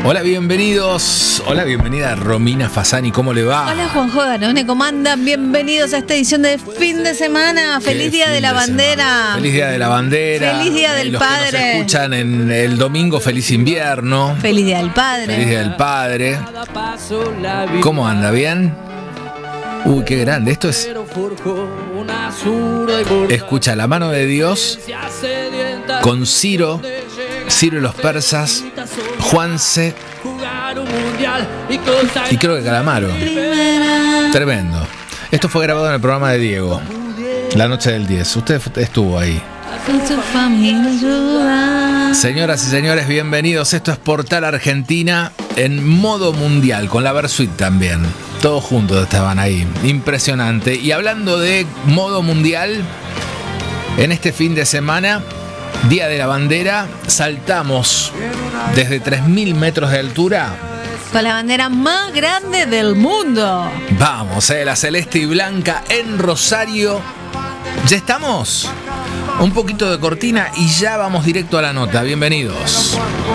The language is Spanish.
Hola, bienvenidos. Hola, bienvenida Romina Fasani, ¿cómo le va? Hola Juanjo Danone, ¿cómo andan? Bienvenidos a esta edición de fin de semana. Feliz Día de la Bandera. Feliz Día de la Bandera. Feliz Día del los Padre. Que nos escuchan en el domingo, feliz invierno. Feliz Día del Padre. Feliz Día del Padre. ¿Cómo anda? ¿Bien? Uy, qué grande. Esto es... Escucha, La mano de Dios con Ciro y los persas, Juanse y creo que Calamaro. Tremendo. Esto fue grabado en el programa de Diego, la noche del 10. Usted estuvo ahí. Señoras y señores, bienvenidos. Esto es Portal Argentina en modo mundial, con la Versuit también. Todos juntos estaban ahí. Impresionante. Y hablando de modo mundial, en este fin de semana, Día de la Bandera, saltamos desde 3.000 metros de altura. Con la bandera más grande del mundo. Vamos, la celeste y blanca en Rosario. ¿Ya estamos? Un poquito de cortina y ya vamos directo a la nota. Bienvenidos.